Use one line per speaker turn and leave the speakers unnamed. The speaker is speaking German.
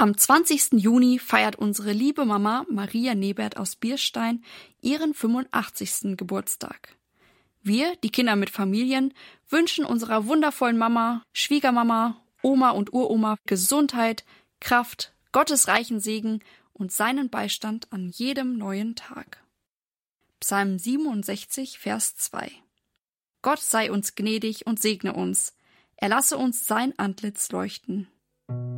Am 20. Juni feiert unsere liebe Mama Maria Nebert aus Bierstein ihren 85. Geburtstag. Wir, die Kinder mit Familien, wünschen unserer wundervollen Mama, Schwiegermama, Oma und Uroma Gesundheit, Kraft, Gottes reichen Segen und seinen Beistand an jedem neuen Tag. Psalm 67, Vers 2. Gott sei uns gnädig und segne uns. Er lasse uns sein Antlitz leuchten.